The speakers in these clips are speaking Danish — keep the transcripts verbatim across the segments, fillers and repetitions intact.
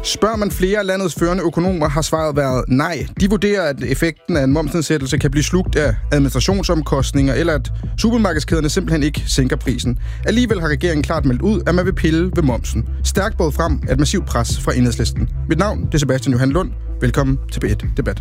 Spørger man flere af landets førende økonomer, har svaret været nej. De vurderer, at effekten af en momsnedsættelse kan blive slugt af administrationsomkostninger, eller at supermarkedskæderne simpelthen ikke sænker prisen. Alligevel har regeringen klart meldt ud, at man vil pille ved momsen. Stærkt båret frem af et massivt pres fra Enhedslisten. Mit navn det er Sebastian Johan Lund. Velkommen til B et Debat.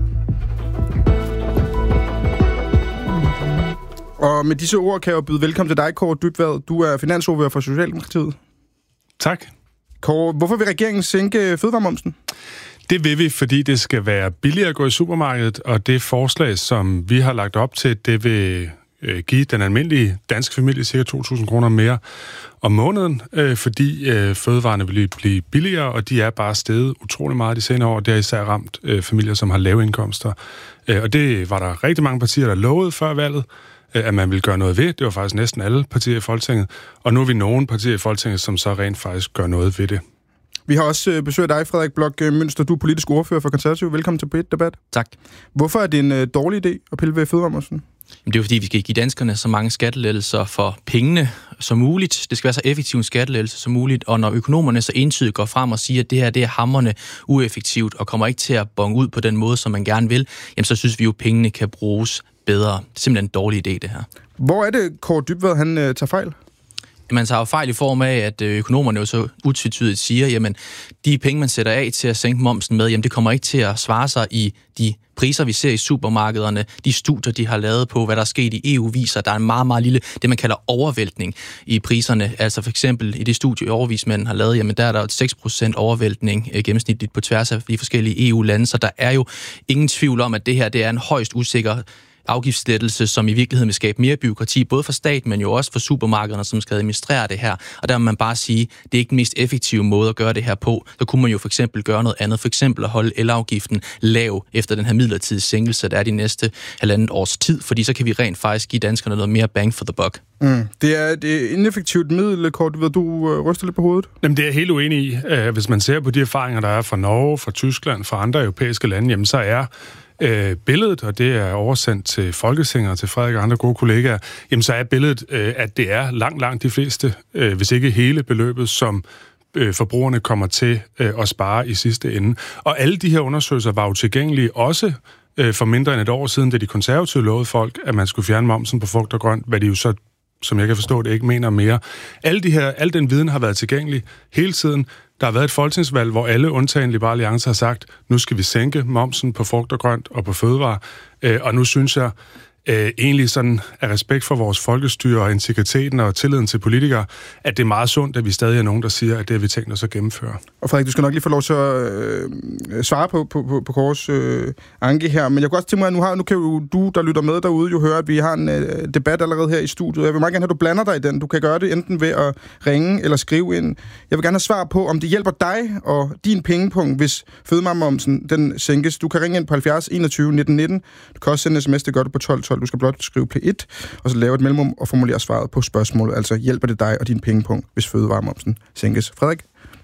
Og med disse ord kan jeg byde velkommen til dig, Kaare Dybvad. Du er finansordfører for Socialdemokratiet. Tak. Kaare, hvorfor vil regeringen sænke fødevaremomsen? Det vil vi, fordi det skal være billigere at gå i supermarkedet, og det forslag, som vi har lagt op til, det vil øh, give den almindelige danske familie cirka to tusind kroner mere om måneden, øh, fordi øh, fødevarene vil blive billigere, og de er bare steget utrolig meget de senere år. Det har især ramt øh, familier, som har lave indkomster. Øh, og det var der rigtig mange partier, der lovede før valget, at man ville gøre noget ved. Det var faktisk næsten alle partier i Folketinget. Og nu er vi nogle partier i Folketinget, som så rent faktisk gør noget ved det. Vi har også besøg af dig, Frederik Bloch Münster. Du er politisk ordfører for Konservative. Velkommen til B et Debat. Tak. Hvorfor er det en dårlig idé at pille ved fødevaremomsen? Det er jo fordi, vi skal give danskerne så mange skattelettelser for pengene som muligt. Det skal være så effektiv en skattelettelse som muligt. Og når økonomerne så entydigt går frem og siger, at det her det er hamrende ueffektivt og kommer ikke til at bonge ud på den måde, som man gerne vil, jamen så synes vi jo, at pengene kan bruges bedre. Det er simpelthen en dårlig idé, det her. Hvor er det, Kaare Dybvad, han øh, tager fejl? Man tager jo fejl i form af, at økonomerne jo så utvetydigt siger, jamen de penge, man sætter af til at sænke momsen med, jamen det kommer ikke til at svare sig i de priser, vi ser i supermarkederne. De studier, de har lavet på, hvad der er sket i E U, viser, at der er en meget, meget lille, det man kalder overvæltning i priserne. Altså for eksempel i det studie, overvismanden har lavet, jamen der er der et seks procent overvæltning gennemsnitligt på tværs af de forskellige E U-lande, så der er jo ingen tvivl om, at det her det er en højst usikker afgiftslettelse, som i virkeligheden vil skabe mere bureaukrati, både for staten, men jo også for supermarkederne, som skal administrere det her. Og der må man bare sige, det er ikke den mest effektive måde at gøre det her på. Så kunne man jo for eksempel gøre noget andet. For eksempel at holde elafgiften lav efter den her midlertidige sænkelse, der er de næste halvandet års tid, fordi så kan vi rent faktisk give danskerne noget mere bang for the buck. Mm. Det er et ineffektivt middel, Kaare. Du ved, du øh, ryster lidt på hovedet. Jamen, det er jeg helt uenig i. Hvis man ser på de erfaringer, der er fra Norge, fra Tyskland, fra andre europæiske lande, jamen så er Øh, billedet, og det er oversendt til Folketinget og til Frederik og andre gode kollegaer, jamen så er billedet, øh, at det er langt, langt de fleste, øh, hvis ikke hele beløbet, som øh, forbrugerne kommer til øh, at spare i sidste ende. Og alle de her undersøgelser var jo tilgængelige også øh, for mindre end et år siden, da de konservative lovede folk, at man skulle fjerne momsen på frugt og grønt, hvad de jo så, som jeg kan forstå det, ikke mener mere. Alle de her, al den viden har været tilgængelig hele tiden. Der har været et folketingsvalg, hvor alle undtagen Liberal Alliance har sagt, nu skal vi sænke momsen på frugt og grønt og på fødevarer. Øh, og nu synes jeg øh, egentlig sådan af respekt for vores folkestyre og integriteten og tilliden til politikere, at det er meget sundt, at vi stadig er nogen, der siger, at det har vi tænkt os at gennemføre. Og Frederik, du skal nok lige få lov til at øh, svare på, på, på, på Kaars øh, anke her, men jeg kunne også tænke mig, at nu, har, nu kan jo du, der lytter med derude, jo høre, at vi har en øh, debat allerede her i studiet. Jeg vil meget gerne have, at du blander dig i den. Du kan gøre det enten ved at ringe eller skrive ind. Jeg vil gerne have svar på, om det hjælper dig og din pengepunkt, hvis fødevaremomsen den sænkes. Du kan ringe ind på halvfjerds enogtyve nitten nitten. Du kan også sende en sms, det gør du på tolv tolv. Du skal blot skrive P et, og så lave et mellemrum og formulere svaret på spørgsmålet. Altså, hjælper det dig og din pengepunkt, hvis fødevaremomsen sænkes? Frederik?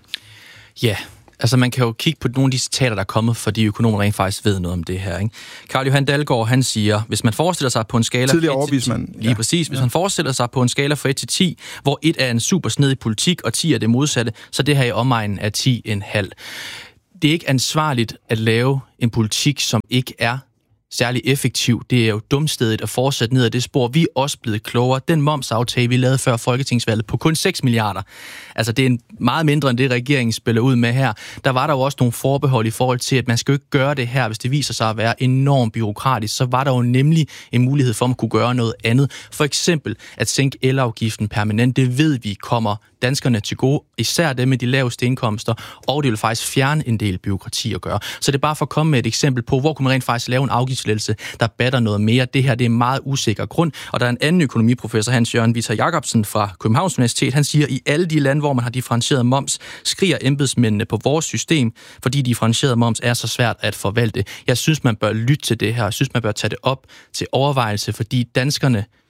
Ja, altså man kan jo kigge på nogle af de citater, der er kommet, fordi økonomer rent faktisk ved noget om det her. Ikke? Carl Johan Dalgaard, han siger, hvis man forestiller sig på en skala... Tidligere overvismand. Lige ja. præcis. Hvis ja. man forestiller sig på en skala fra et til ti, hvor et er en super snedig politik, og ti er det modsatte, så det her i omegnen er ti komma fem. Det er ikke ansvarligt at lave en politik, som ikke er særlig effektiv. Det er jo dumstedet at fortsætte ned ad det spor. Vi er også blevet klogere. Den momsaftale, vi lavede før folketingsvalget på kun seks milliarder. Altså, det er en meget mindre end det, regeringen spiller ud med her. Der var der jo også nogle forbehold i forhold til, at man skal jo ikke gøre det her, hvis det viser sig at være enormt byråkratisk. Så var der jo nemlig en mulighed for, at man kunne gøre noget andet. For eksempel at sænke elafgiften permanent. Det ved vi kommer danskerne til gode, især dem med de laveste indkomster, og det vil faktisk fjerne en del byråkrati at gøre. Så det er bare for at komme med et eksempel på, hvor kunne man rent faktisk lave en afgiftslettelse, der batter noget mere. Det her det er en meget usikker grund, og der er en anden økonomiprofessor, Hans Jørgen Vita Jacobsen fra Københavns Universitet, han siger, i alle de lande, hvor man har differentieret moms, skriger embedsmændene på vores system, fordi differentieret moms er så svært at forvalte. Jeg synes, man bør lytte til det her. Jeg synes, man bør tage det op til overvejelse, fordi danskerne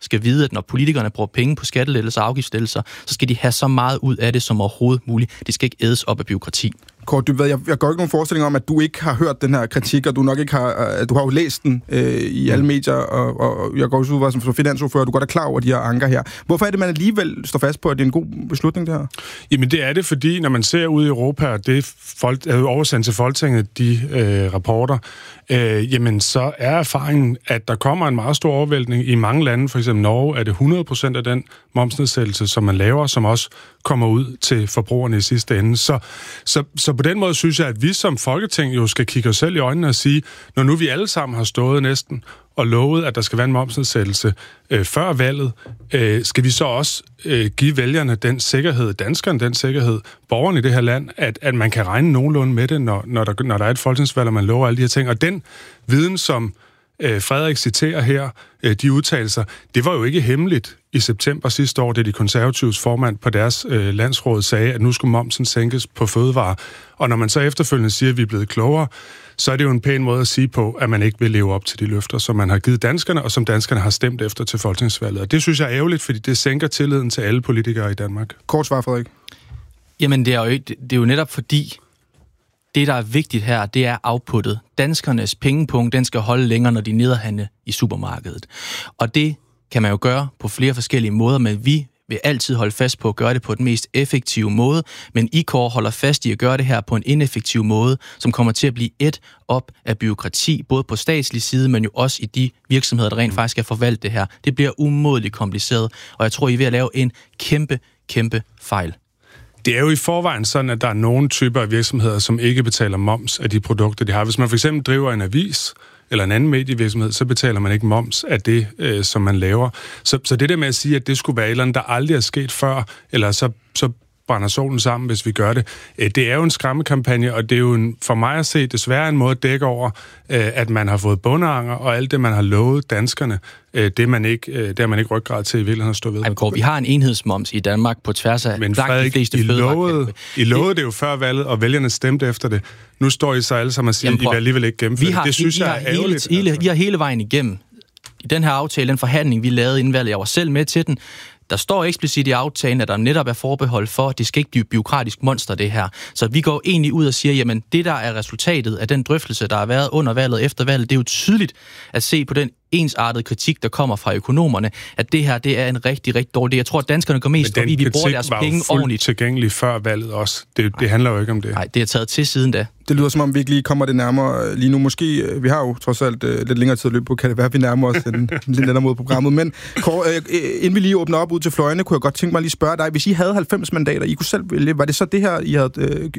skal vide, at når politikerne bruger penge på skattelettelser og afgiftslettelser, så skal de have så meget ud af det som overhovedet muligt. Det skal ikke ædes op af bureaukrati. Kåre Dybvad, jeg, jeg går ikke nogen forestilling om, at du ikke har hørt den her kritik, og du nok ikke har, at du har jo læst den øh, i alle medier, og, og jeg går også ud som finansordfører, du godt er klar over de her anker her. Hvorfor er det, man alligevel står fast på, at det er en god beslutning, det her? Jamen det er det, fordi når man ser ud i Europa, og det folk, er oversendt til Folketinget, de øh, rapporter, øh, jamen så er erfaringen, at der kommer en meget stor overvæltning i mange lande, for eksempel Norge, er det hundrede procent af den momsnedsættelse, som man laver, som også kommer ud til forbrugerne i sidste ende. Så, så, så på den måde synes jeg, at vi som Folketing jo skal kigge os selv i øjnene og sige, når nu vi alle sammen har stået næsten og lovet, at der skal være en momsnedsættelse øh, før valget, øh, skal vi så også øh, give vælgerne den sikkerhed, danskerne den sikkerhed, borgerne i det her land, at, at man kan regne nogenlunde med det, når, når, der, når der er et folketingsvalg, og man lover alle de her ting. Og den viden, som øh, Frederik citerer her, øh, de udtalelser, det var jo ikke hemmeligt i september sidste år, da de konservatives formand på deres øh, landsråd sagde, at nu skulle momsen sænkes på fødevarer. Og når man så efterfølgende siger, at vi er blevet klogere, så er det jo en pæn måde at sige på, at man ikke vil leve op til de løfter, som man har givet danskerne, og som danskerne har stemt efter til folketingsvalget. Og det synes jeg er ærgerligt, fordi det sænker tilliden til alle politikere i Danmark. Kort svar, Frederik. Jamen, det er, jo, det er jo netop fordi, det, der er vigtigt her, det er outputtet. Danskernes pengepunkt, den skal holde længere, når de nederhandler i supermarkedet. Og det kan man jo gøre på flere forskellige måder, men vi vil altid holde fast på at gøre det på den mest effektive måde, men I, Kåre, holder fast i at gøre det her på en ineffektiv måde, som kommer til at blive et op af bureaukrati, både på statslig side, men jo også i de virksomheder, der rent faktisk skal forvalte det her. Det bliver umådeligt kompliceret, og jeg tror, I er ved at lave en kæmpe, kæmpe fejl. Det er jo i forvejen sådan, at der er nogle typer af virksomheder, som ikke betaler moms af de produkter, de har. Hvis man for eksempel driver en avis eller en anden medievirksomhed, så betaler man ikke moms af det, øh, som man laver. Så, så det der med at sige, at det skulle være et eller andet, der aldrig er sket før, eller så, så brænder solen sammen, hvis vi gør det. Øh, det er jo en skræmmekampagne, og det er jo en, for mig at se desværre en måde at dække over, øh, at man har fået bondeanger, og alt det, man har lovet danskerne, øh, det, man ikke, øh, det er man ikke ryggrad til i virkeligheden at stå ved. Ej, Kåre, vi har en enhedsmoms i Danmark på tværs af Men Frederik, de fleste I lovede, I lovede det jo før valget, og vælgerne stemte efter det. Nu står I så alle sammen og siger, at I vil alligevel ikke gennemføre det. Det synes I, jeg er ærgerligt. Hele, hele, I har hele vejen igennem. I den her aftale, den forhandling, vi lavede inden valget, jeg var selv med til den, der står eksplicit i aftalen, at der netop er forbehold for, at det skal ikke blive bureaukratisk monster, det her. Så vi går egentlig ud og siger, jamen det, der er resultatet af den drøftelse, der har været under valget og efter valget, det er jo tydeligt at se på den ensartede kritik, der kommer fra økonomerne, at det her, det er en rigtig, rigtig dårlig idé. Jeg tror, at danskerne går mest forbi, vi bruger deres penge ordentligt. Tilgængelig før valget også. Det, det handler jo ikke om det. Nej, det er taget til siden da. Det lyder som om, vi ikke lige kommer det nærmere lige nu. Måske, vi har jo trods alt uh, lidt længere tid at løbe på, kan det være, at vi nærmer os en lidt lettere mod programmet. Men Kåre, uh, inden vi lige åbner op ud til fløjene, kunne jeg godt tænke mig at lige spørge dig, hvis I havde halvfems mandater, I kunne selv vælge, var det så det her, I havde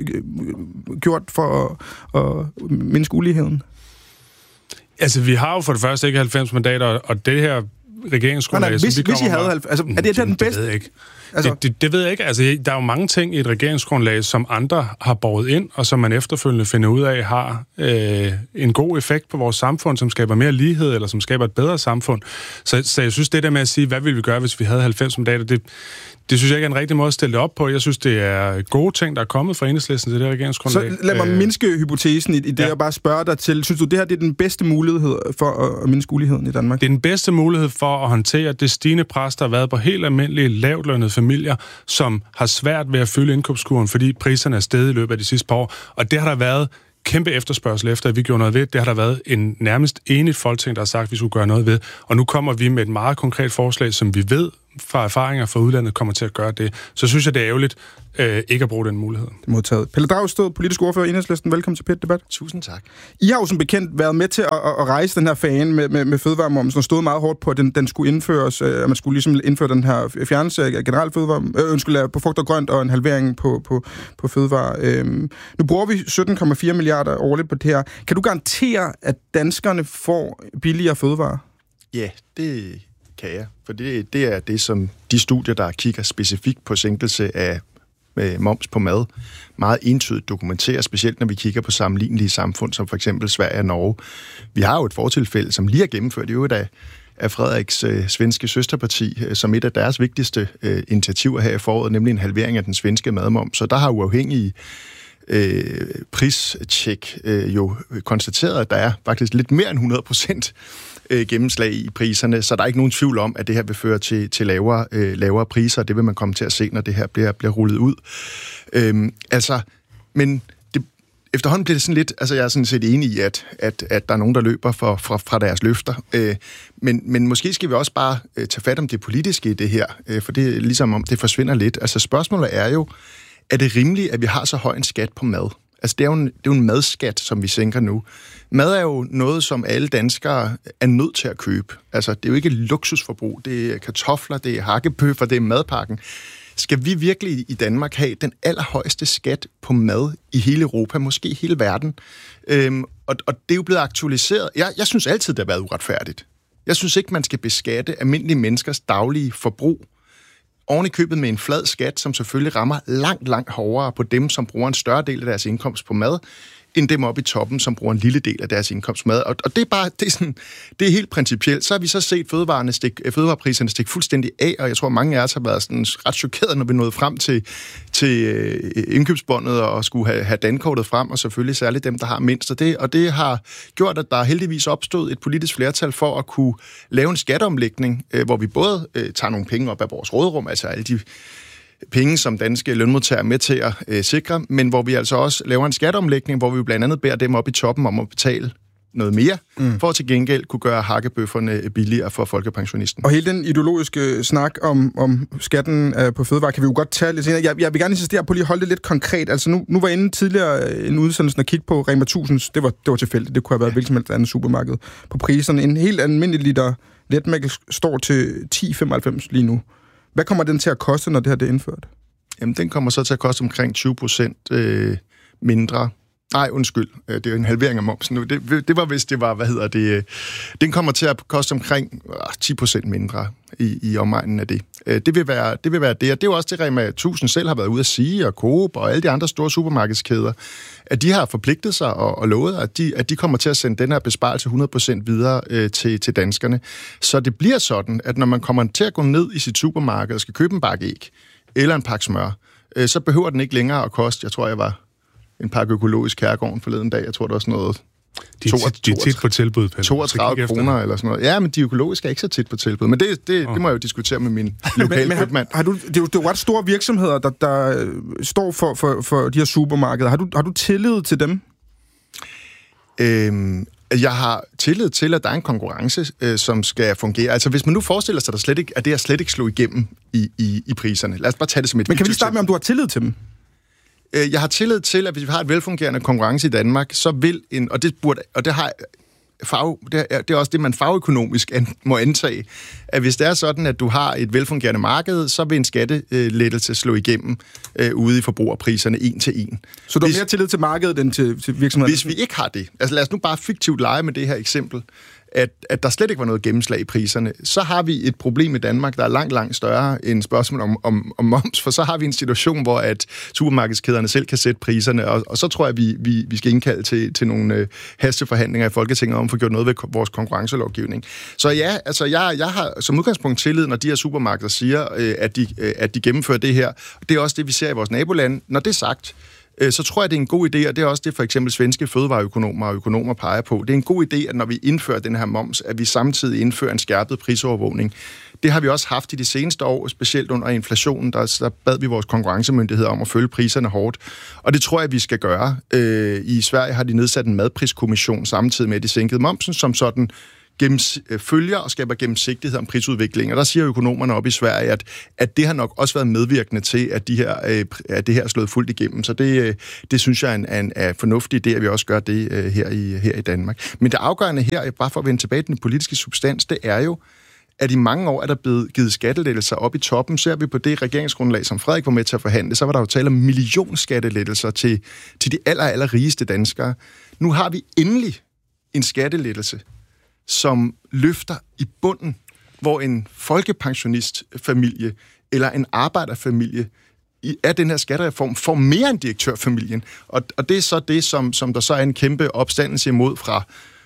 uh, gjort for at uh, mindske uligheden? Altså, vi har jo for det første ikke halvfems mandater, og det her regeringsgrundlag, nej, nej, hvis, som vi hvis I havde halvfems, altså, er det, det den bedste? Det ved jeg ikke. Altså, det, det, det ved jeg ikke. Altså, der er jo mange ting i et regeringsgrundlag, som andre har båret ind, og som man efterfølgende finder ud af, har øh, en god effekt på vores samfund, som skaber mere lighed, eller som skaber et bedre samfund. Så, så jeg synes, det der med at sige, hvad ville vi gøre, hvis vi havde halvfems mandater, det, det synes jeg ikke er en rigtig måde at stille det op på. Jeg synes, det er gode ting, der er kommet fra Enhedslisten til det regeringsgrundlag. Så lad mig øh, mindske hypotesen i, i det, ja. Og bare spørge dig til, synes du, det her det er den bedste mulighed for at, at mindske uligheden i Danmark? Det er den bedste mulighed for at håndtere det stigende pres, der har været på helt almindelige, lavtlønnede familier, som har svært ved at fylde indkøbskurven, fordi priserne er steget i løbet af de sidste par år. Og det har der været kæmpe efterspørgsel efter, at vi gjorde noget ved. Det har der været en nærmest enigt folketing, der har sagt, at vi skulle gøre noget ved. Og nu kommer vi med et meget konkret forslag, som vi ved fra erfaringer fra udlandet kommer til at gøre det. Så synes jeg, det er ærgerligt øh, ikke at bruge den mulighed. Det er modtaget. Pelle Dragsted, politisk ordfører i Enhedslisten. Velkommen til P et Debat. Tusind tak. I har jo som bekendt været med til at, at rejse den her fane med, med, med fødevaremomsen og stået meget hårdt på, at den, den skulle indføres, at man skulle ligesom indføre den her fjernelse af generelt fødevare, øh, undskyld, på frugt og grønt og en halvering på, på, på fødevare. Øhm, nu bruger vi sytten komma fire milliarder årligt på det her. Kan du garantere, at danskerne får billigere fødevarer? Ja, det kan jeg. For det, det er det, som de studier, der kigger specifikt på sænkelse af med moms på mad, meget entydigt dokumenterer, specielt når vi kigger på sammenlignelige samfund, som for eksempel Sverige og Norge. Vi har jo et fortilfælde, som lige har gennemført i øvrigt af, af Frederiks øh, svenske søsterparti, øh, som et af deres vigtigste øh, initiativer her i foråret, nemlig en halvering af den svenske madmoms. Så der har uafhængige øh, pristjek øh, jo konstateret, at der er faktisk lidt mere end hundrede procent øh, gennemslag i priserne, så der er ikke nogen tvivl om, at det her vil føre til, til lavere, øh, lavere priser, og det vil man komme til at se, når det her bliver, bliver rullet ud. Øhm, altså, men det, efterhånden bliver det sådan lidt, altså jeg er sådan set enig i, at, at, at der er nogen, der løber for, fra, fra deres løfter, øh, men, men måske skal vi også bare øh, tage fat om det politiske i det her, øh, for det er ligesom om, det forsvinder lidt. Altså spørgsmålet er jo, er det rimeligt, at vi har så høj en skat på mad? Altså, det er, jo en, det er jo en madskat, som vi sænker nu. Mad er jo noget, som alle danskere er nødt til at købe. Altså, det er jo ikke luksusforbrug. Det er kartofler, det er hakkebøffer, det er madpakken. Skal vi virkelig i Danmark have den allerhøjeste skat på mad i hele Europa, måske hele verden? Øhm, og, og det er jo blevet aktualiseret. Jeg, jeg synes altid, det har været uretfærdigt. Jeg synes ikke, man skal beskatte almindelige menneskers daglige forbrug oven i købet med en flad skat, som selvfølgelig rammer langt, langt hårdere på dem, som bruger en større del af deres indkomst på mad, end dem oppe i toppen, som bruger en lille del af deres indkomst på mad. Og, og det er bare, det er, sådan, det er helt principielt. Så har vi så set fødevarene stik, fødevarepriserne stikke fuldstændig af, og jeg tror, mange af os har været sådan ret chokeret, når vi nåede frem til, til øh, indkøbsbåndet og skulle have, have dankortet frem, og selvfølgelig særligt dem, der har mindst. Og det, og det har gjort, at der heldigvis opstod et politisk flertal for at kunne lave en skatteomlægning, øh, hvor vi både øh, tager nogle penge op af vores råderum, altså alle de penge, som danske lønmodtagere er med til at øh, sikre, men hvor vi altså også laver en skatteomlægning, hvor vi blandt andet beder dem op i toppen om at betale noget mere, mm. for at til gengæld kunne gøre hakkebøfferne billigere for folkepensionisten. Og hele den ideologiske snak om, om skatten øh, på fødevarer, kan vi jo godt tage lidt senere. Jeg, jeg vil gerne insistere på lige at holde det lidt konkret. Altså nu, nu var jeg inde tidligere en udsendelse og kigge på Rema tusind, det var, det var tilfældigt, det kunne have været hvilket som helst andet supermarked på priserne. En helt almindelig liter letmælk står til ti femoghalvfems lige nu. Hvad kommer den til at koste, når det her det er indført? Jamen, den kommer så til at koste omkring tyve procent øh, mindre. Nej, undskyld. Det er jo en halvering af momsen nu. Det, det var, hvis det var, hvad hedder det... Den kommer til at koste omkring ti procent mindre i, i omegnen af det. Det vil være det. Vil være det. Og det er jo også det, Rema tusind selv har været ude at sige, og Coop og alle de andre store supermarkedskæder, at de har forpligtet sig og, og lovet, at de, at de kommer til at sende den her besparelse hundrede procent videre øh, til, til danskerne. Så det bliver sådan, at når man kommer til at gå ned i sit supermarked og skal købe en bakke æg eller en pakke smør, øh, så behøver den ikke længere at koste, jeg tror, jeg var en pakke økologisk Kærgården forleden dag. Jeg tror, det var sådan noget... De er, tit, de er tit på tilbud, Pelle. toogtredive kroner eller sådan noget. Ja, men de økologiske er ikke så tit på tilbud. Men det, det, oh. det må jeg jo diskutere med min lokale men, købmand. Har, har du, det, er jo, det er jo ret store virksomheder, der, der står for, for, for de her supermarkeder. Har du, har du tillid til dem? Øhm, jeg har tillid til, at der er en konkurrence, øh, som skal fungere. Altså, hvis man nu forestiller sig, at, der slet ikke, at det her slet ikke slog igennem i, i, i priserne. Lad os bare tage det som et... Men kan vi starte med, om du har tillid til dem? Jeg har tillid til, at hvis vi har et velfungerende konkurrence i Danmark, så vil en, og det burde, og det har fag, det er, det er også det, man fagøkonomisk an, må antage, at hvis det er sådan, at du har et velfungerende marked, så vil en skattelettelse slå igennem øh, ude i forbrugerpriserne en til en. Så du har mere tillid til markedet end til, til virksomheden? Hvis vi ikke har det, altså lad os nu bare fiktivt lege med det her eksempel, at, at der slet ikke var noget gennemslag i priserne, så har vi et problem i Danmark, der er langt, langt større end spørgsmål om, om, om moms, for så har vi en situation, hvor at supermarkedskæderne selv kan sætte priserne, og, og så tror jeg, at vi, vi, vi skal indkalde til, til nogle øh, hasteforhandlinger i Folketinget om at få gjort noget ved vores konkurrencelovgivning. Så ja, altså jeg, jeg har som udgangspunkt tillid, når de her supermarkeder siger, øh, at, de, øh, at de gennemfører det her. Det er også det, vi ser i vores nabolande. Når det er sagt, så tror jeg, det er en god idé, og det er også det, for eksempel svenske fødevareøkonomer og økonomer peger på. Det er en god idé, at når vi indfører den her moms, at vi samtidig indfører en skærpet prisovervågning. Det har vi også haft i de seneste år, specielt under inflationen, der, der bad vi vores konkurrencemyndigheder om at følge priserne hårdt. Og det tror jeg, vi skal gøre. I Sverige har de nedsat en madpriskommission samtidig med, at de sænkede momsen, som sådan gennems, følger og skaber gennemsigtighed om prisudvikling. Og der siger økonomerne op i Sverige, at, at det har nok også været medvirkende til, at, de her, at det her er slået fuldt igennem. Så det, det synes jeg er en, en, en fornuftig idé, at vi også gør det her i, her i Danmark. Men det afgørende her, bare for at vende tilbage til den politiske substans, det er jo, at i mange år er der blevet givet skattelettelser op i toppen. Ser vi på det regeringsgrundlag, som Frederik var med til at forhandle, så var der jo tale om millionskattelettelser til, til de aller, aller rigeste danskere. Nu har vi endelig en skattelettelse, som løfter i bunden, hvor en folkepensionistfamilie eller en arbejderfamilie i, af den her skattereform får mere end direktørfamilien. Og, og det er så det, som, som der så er en kæmpe opstandelse imod fra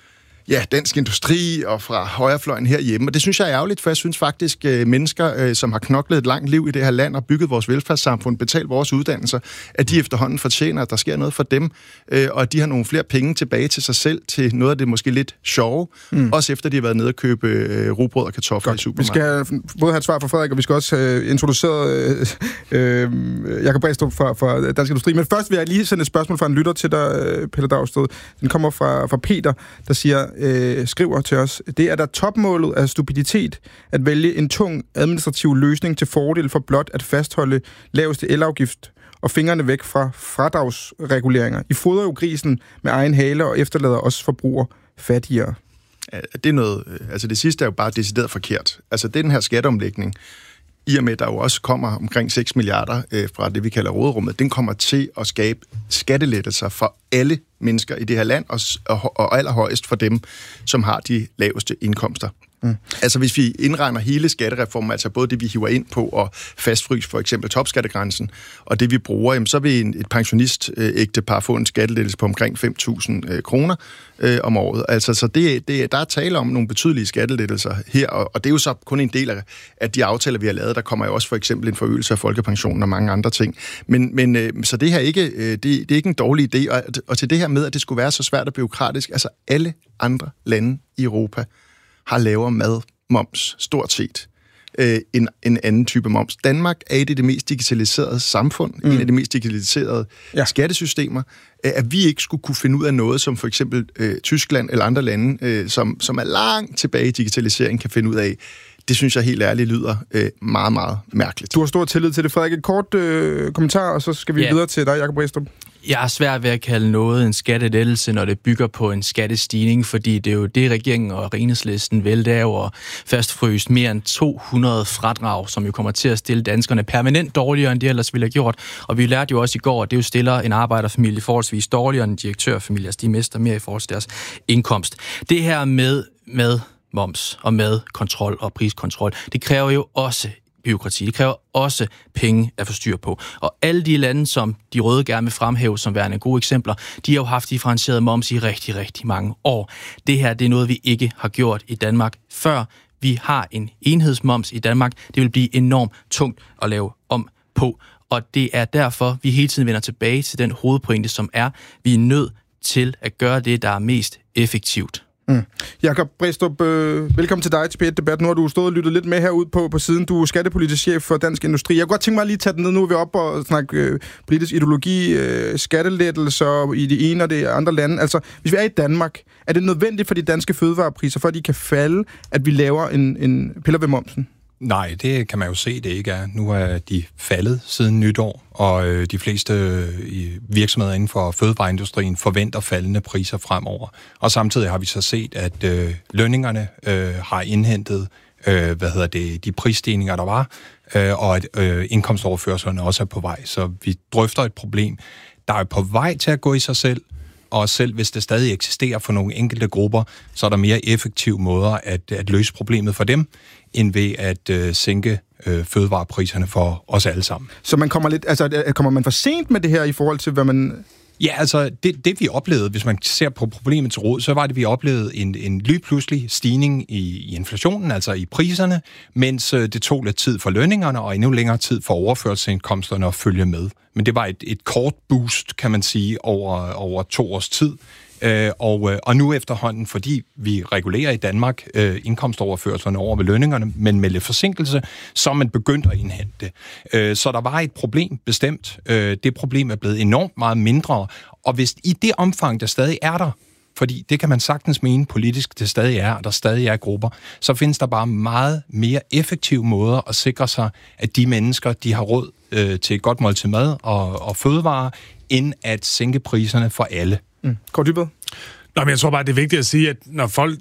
ja, Dansk Industri og fra højrefløjen herhjemme. Og det synes jeg er ærgerligt, for jeg synes faktisk, at mennesker, som har knoklet et langt liv i det her land og bygget vores velfærdssamfund, betalt vores uddannelser, at de efterhånden fortjener, at der sker noget for dem, og at de har nogle flere penge tilbage til sig selv, til noget af det måske lidt sjove, mm. også efter de har været nede og købe øh, rugbrød og kartofler Godt. i supermarkedet. Vi skal både have et svar fra Frederik, og vi skal også have øh, introduceret øh, øh, Jakob Brestrup fra, fra Dansk Industri. Men først vil jeg lige sende et spørgsmål fra en lytter til dig, øh, Pelle Dragsted. Den kommer fra, fra Peter, der siger, øh, skriver til os, det er der topmålet af stupiditet at vælge en tung administrativ løsning til fordel for blot at fastholde laveste elafgift og fingrene væk fra fradragsreguleringer. I fodrer jo grisen med egen hale og efterlader os forbrugere fattigere. Ja, det er noget, altså det sidste er jo bare decideret forkert. Altså den her skatteomlægning, i og med, at der jo også kommer omkring seks milliarder øh, fra det, vi kalder råderummet, den kommer til at skabe skattelettelser for alle mennesker i det her land, og, og, og allerhøjest for dem, som har de laveste indkomster. Mm. Altså hvis vi indregner hele skattereformen, altså både det, vi hiver ind på og fastfryse for eksempel topskattegrænsen, og det, vi bruger, jamen, så vil en, et pensionist-ægtepar få en skattelettelse på omkring fem tusind øh, kroner øh, om året. Altså, så det, det, der er tale om nogle betydelige skattelettelser her, og, og det er jo så kun en del af, af de aftaler, vi har lavet. Der kommer jo også for eksempel en forøgelse af folkepensionen og mange andre ting. Men, men øh, så det her ikke, øh, det, det er ikke en dårlig idé, og, og til det her med, at det skulle være så svært og bureaukratisk, altså alle andre lande i Europa har lavere madmoms, stort set, øh, en, en anden type moms. Danmark er et af de mest digitaliserede samfund, mm. en af de mest digitaliserede ja. skattesystemer, øh, at vi ikke skulle kunne finde ud af noget, som for eksempel øh, Tyskland eller andre lande, øh, som, som er langt tilbage i digitalisering, kan finde ud af. Det synes jeg helt ærligt lyder øh, meget, meget mærkeligt. Du har stor tillid til det, Frederik. Et kort øh, kommentar, og så skal vi ja. videre til dig, Jakob Brestrup. Jeg er svært ved at kalde noget en skattelettelse, når det bygger på en skattestigning, fordi det er jo det, regeringen og Enhedslisten vil, det er jo at fastfryse mere end to hundrede fradrag, som jo kommer til at stille danskerne permanent dårligere, end de ellers ville have gjort. Og vi lærte jo også i går, at det jo stiller en arbejderfamilie forholdsvis dårligere end en direktørfamilie, altså de mister mere i forhold til deres indkomst. Det her med, med moms og med kontrol og priskontrol, det kræver jo også bureaukrati. Det kræver også penge at få styr på. Og alle de lande, som de røde gerne vil fremhæve som værende gode eksempler, de har jo haft differentieret moms i rigtig, rigtig mange år. Det her, det er noget, vi ikke har gjort i Danmark før. Vi har en enhedsmoms i Danmark. Det vil blive enormt tungt at lave om på. Og det er derfor, vi hele tiden vender tilbage til den hovedpointe, som er, vi er nødt til at gøre det, der er mest effektivt. Mm. Jakob Brestrup, øh, velkommen til dig til P et Debat. Nu har du stået og lyttet lidt med herude på, på siden. Du er skattepolitisk chef for Dansk Industri. Jeg kunne godt tænke mig at lige tage den ned. Nu er vi oppe og snakke øh, politisk ideologi, øh, skattelettelser i de ene og de andre lande. Altså, hvis vi er i Danmark, er det nødvendigt for de danske fødevarepriser, for at de kan falde, at vi laver en, en piller ved momsen? Nej, det kan man jo se, det ikke er. Nu er de faldet siden nytår, og øh, de fleste øh, virksomheder inden for fødevareindustrien forventer faldende priser fremover. Og samtidig har vi så set, at øh, lønningerne øh, har indhentet øh, hvad hedder det, de prisstigninger, der var, øh, og at øh, indkomstoverførslerne også er på vej. Så vi drøfter et problem, der er på vej til at gå i sig selv, og selv hvis det stadig eksisterer for nogle enkelte grupper, så er der mere effektive måder at, at løse problemet for dem, end ved at øh, sænke øh, fødevarepriserne for os alle sammen. Så man kommer lidt, altså kommer man for sent med det her i forhold til, hvad man... Ja, altså det, det vi oplevede, hvis man ser på problemet til råd, så var det, at vi oplevede en, en lige pludselig stigning i, i inflationen, altså i priserne, mens øh, det tog lidt tid for lønningerne, og endnu længere tid for overførselsindkomsterne at følge med. Men det var et, et kort boost, kan man sige, over, over to års tid. Øh, og, øh, og nu efterhånden, fordi vi regulerer i Danmark øh, indkomstoverførslerne over ved lønningerne, men med lidt forsinkelse, så er man begyndt at indhente det. Øh, så der var et problem bestemt. Øh, det problem er blevet enormt meget mindre, og hvis i det omfang, der stadig er der, fordi det kan man sagtens mene politisk, det stadig er, og der stadig er grupper, så findes der bare meget mere effektive måder at sikre sig, at de mennesker, de har råd øh, til et godt måltid mad og, og fødevarer, end at sænke priserne for alle. Mm. Kåre Dybvad? Nå, men jeg tror bare, det er vigtigt at sige, at når folk